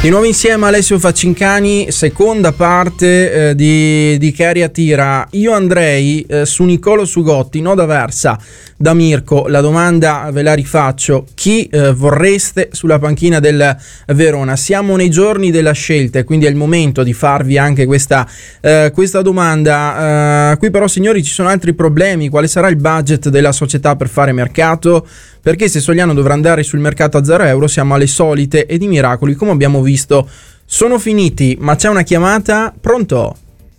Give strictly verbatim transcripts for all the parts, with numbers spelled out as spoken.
Di nuovo insieme Alessio Faccincani, seconda parte eh, di, di Caria Tira. Io andrei eh, su Nicolo Sugotti, no d'Aversa, da Mirko. La domanda ve la rifaccio: chi eh, vorreste sulla panchina del Verona? Siamo nei giorni della scelta e quindi è il momento di farvi anche questa, eh, questa domanda. Eh, qui però, signori, ci sono altri problemi. Quale sarà il budget della società per fare mercato? Perché se Sogliano dovrà andare sul mercato a zero euro, siamo alle solite ed i miracoli, come abbiamo visto, sono finiti. Ma c'è una chiamata. Pronto?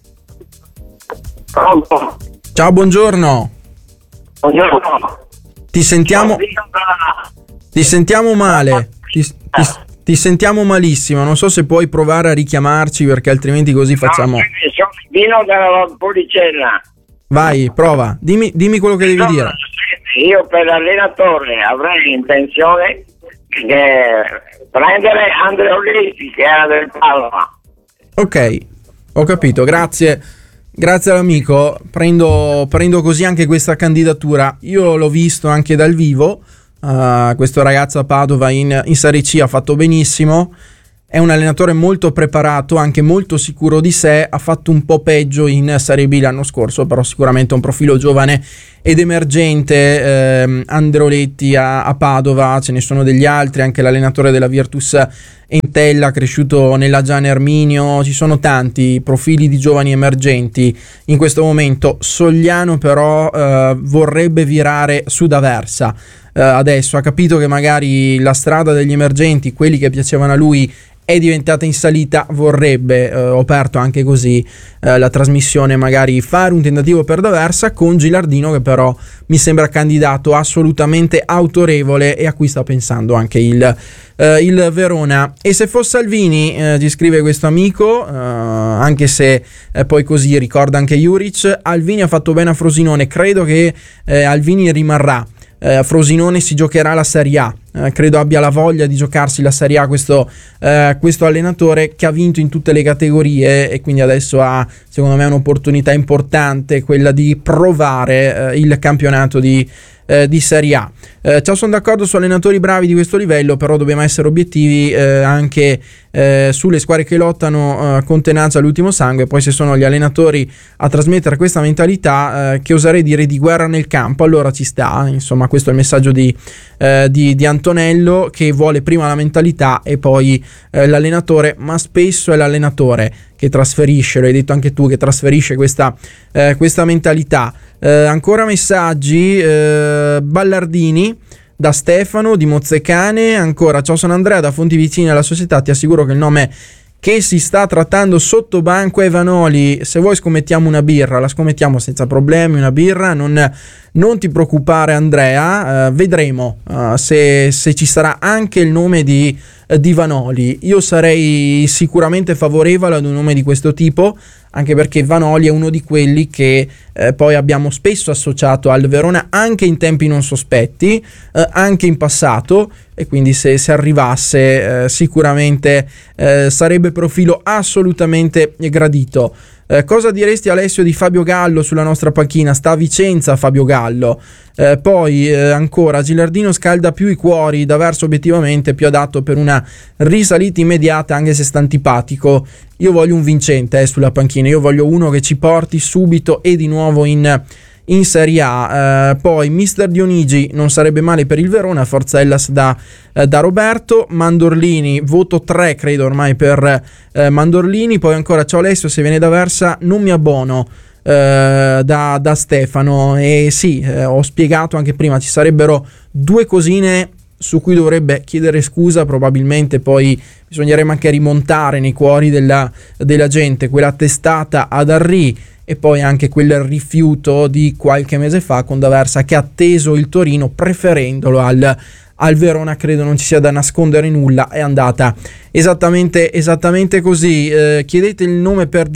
Pronto? Ciao, buongiorno. Buongiorno. Ti sentiamo Ti sentiamo male. Ti, ti, ti sentiamo malissimo. Non so se puoi provare a richiamarci, perché altrimenti così facciamo. No, sono Dino dalla Policella. Vai, prova. Dimmi, dimmi quello che devi no, dire. Io per l'allenatore avrei intenzione di prendere Andrea Olitti, che era del Palma. Ok, ho capito, grazie. Grazie all'amico. Prendo, prendo così anche questa candidatura. Io l'ho visto anche dal vivo. Uh, questo ragazzo a Padova in, in Serie C ha fatto benissimo. È un allenatore molto preparato, anche molto sicuro di sé. Ha fatto un po' peggio in Serie B l'anno scorso, però sicuramente un profilo giovane ed emergente. eh, Andreoletti a, a Padova, ce ne sono degli altri, anche l'allenatore della Virtus Entella, cresciuto nella Gian Erminio. Ci sono tanti profili di giovani emergenti in questo momento. Sogliano però eh, vorrebbe virare su d'Aversa. Eh, adesso ha capito che magari la strada degli emergenti, quelli che piacevano a lui, è diventata in salita. Vorrebbe, eh, ho aperto anche così eh, la trasmissione, magari fare un tentativo per d'Aversa con Gilardino, che però mi sembra candidato assolutamente autorevole, e a cui sta pensando anche il, eh, il Verona. E se fosse Salvini, eh, ci scrive questo amico, eh, anche se eh, poi così ricorda anche Juric, Alvini ha fatto bene a Frosinone, credo che eh, Alvini rimarrà. A Frosinone si giocherà la Serie A, eh, credo abbia la voglia di giocarsi la Serie A questo, eh, questo allenatore, che ha vinto in tutte le categorie, e quindi adesso ha, secondo me, un'opportunità importante, quella di provare eh, il campionato di, eh, di Serie A. Eh, ciao, sono d'accordo su allenatori bravi di questo livello, però dobbiamo essere obiettivi eh, anche eh, sulle squadre che lottano eh, con tenacia all'ultimo sangue. Poi se sono gli allenatori a trasmettere questa mentalità, eh, che oserei dire di guerra nel campo, allora ci sta. Insomma, questo è il messaggio di, eh, di, di Antonello, che vuole prima la mentalità e poi eh, l'allenatore, ma spesso è l'allenatore che trasferisce, lo hai detto anche tu, che trasferisce questa, eh, questa mentalità. Eh, ancora messaggi. eh, Ballardini da Stefano di Mozzecane, ancora: ciao, sono Andrea da Fonti Vicine alla società, ti assicuro che il nome che si sta trattando sotto banco è Vanoli. Se vuoi scommettiamo una birra, la scommettiamo senza problemi, una birra, non, non ti preoccupare Andrea. uh, vedremo uh, se, se ci sarà anche il nome di, uh, di Vanoli. Io sarei sicuramente favorevole ad un nome di questo tipo, anche perché Vanoli è uno di quelli che eh, poi abbiamo spesso associato al Verona, anche in tempi non sospetti, eh, anche in passato, e quindi se, se arrivasse eh, sicuramente eh, sarebbe profilo assolutamente gradito. Eh, cosa diresti, Alessio, di Fabio Gallo sulla nostra panchina? Sta a Vicenza Fabio Gallo. Eh, poi eh, ancora, Gilardino scalda più i cuori, da verso obiettivamente più adatto per una risalita immediata, anche se sta antipatico. Io voglio un vincente eh, sulla panchina, io voglio uno che ci porti subito e di nuovo in, in Serie A. Eh, poi mister Dionigi non sarebbe male per il Verona, Forza Hellas da, eh, da Roberto. Mandorlini, voto tre credo ormai per eh, Mandorlini. Poi ancora, ciao Alessio, se viene da Versa non mi abbono, eh, da, da Stefano. E sì, eh, ho spiegato anche prima, ci sarebbero due cosine su cui dovrebbe chiedere scusa, probabilmente poi bisognerebbe anche rimontare nei cuori della, della gente, quella testata ad Arri e poi anche quel rifiuto di qualche mese fa con D'Aversa, che ha atteso il Torino preferendolo al, al Verona. Credo non ci sia da nascondere nulla, è andata esattamente, esattamente così. Eh, chiedete il nome per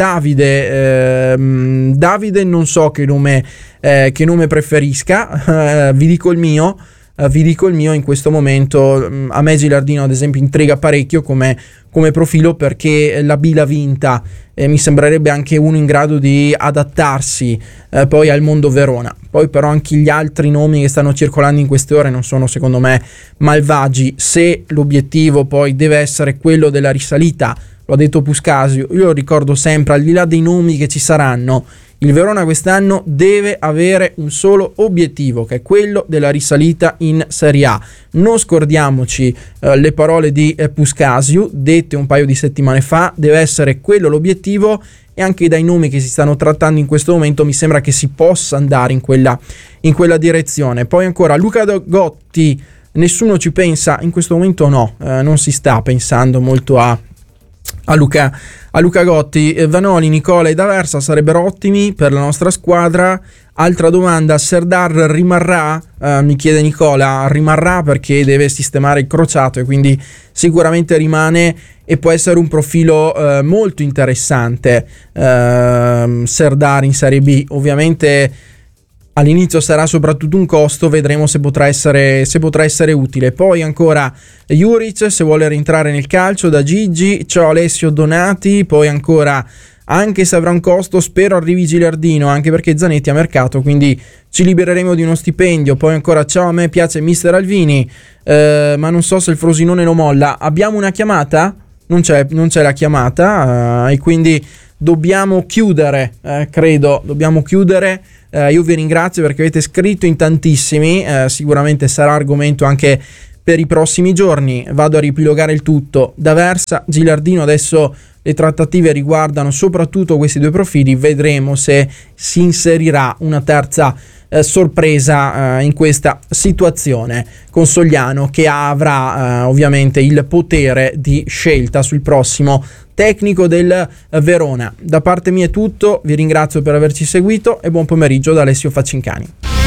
Davide. eh, Davide non so che nome, eh, che nome preferisca, eh, vi dico il mio. uh, vi dico il mio. In questo momento um, a me Gilardino ad esempio intriga parecchio come, come profilo, perché la B l'ha vinta e mi sembrerebbe anche uno in grado di adattarsi uh, poi al mondo Verona. Poi però anche gli altri nomi che stanno circolando in queste ore non sono secondo me malvagi. Se l'obiettivo poi deve essere quello della risalita, lo ha detto Puscasio, io lo ricordo sempre, al di là dei nomi che ci saranno, il Verona quest'anno deve avere un solo obiettivo, che è quello della risalita in Serie A. Non scordiamoci eh, le parole di eh, Puscasio, dette un paio di settimane fa, deve essere quello l'obiettivo, e anche dai nomi che si stanno trattando in questo momento mi sembra che si possa andare in quella, in quella direzione. Poi ancora Luca Gotti, nessuno ci pensa, in questo momento no, eh, non si sta pensando molto a A Luca, a Luca Gotti. Vanoli, Nicola e D'Aversa sarebbero ottimi per la nostra squadra. Altra domanda, Serdar rimarrà? Uh, mi chiede Nicola, rimarrà perché deve sistemare il crociato e quindi sicuramente rimane, e può essere un profilo uh, molto interessante. uh, Serdar in Serie B ovviamente all'inizio sarà soprattutto un costo, vedremo se potrà essere, se potrà essere utile. Poi ancora Juric, se vuole rientrare nel calcio, da Gigi. Ciao Alessio Donati. Poi ancora, anche se avrà un costo, spero arrivi Gilardino, anche perché Zanetti a mercato, quindi ci libereremo di uno stipendio. Poi ancora, ciao, a me piace mister Alvini, eh, ma non so se il Frosinone lo molla. Abbiamo una chiamata? Non c'è, non c'è la chiamata, eh, e quindi dobbiamo chiudere, eh, credo, dobbiamo chiudere. Uh, io vi ringrazio perché avete scritto in tantissimi, uh, sicuramente sarà argomento anche per i prossimi giorni. Vado a riepilogare il tutto. D'Aversa, Gilardino, adesso le trattative riguardano soprattutto questi due profili, vedremo se si inserirà una terza uh, sorpresa uh, in questa situazione, con Sogliano che avrà uh, ovviamente il potere di scelta sul prossimo tecnico del Verona. Da parte mia è tutto, vi ringrazio per averci seguito e buon pomeriggio da Alessio Faccincani.